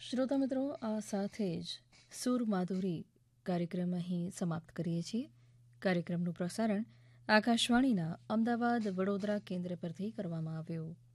શ્રોતા મિત્રો, આ સાથે જ સુર માધુરી કાર્યક્રમ અહીં સમાપ્ત કરીએ છીએ. કાર્યક્રમનું પ્રસારણ આકાશવાણીના અમદાવાદ વડોદરા કેન્દ્ર પરથી કરવામાં આવ્યું.